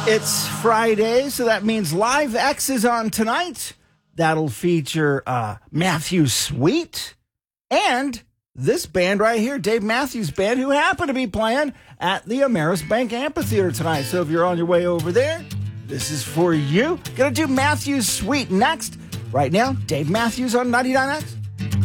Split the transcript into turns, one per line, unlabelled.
It's Friday, so that means Live X is on tonight. That'll feature Matthew Sweet and this band right here, Dave Matthews Band, who happen to be playing at the Ameris Bank Amphitheater tonight. So if you're on your way over there, this is for you. Gonna do Matthew Sweet next. Right now, Dave Matthews on 99X.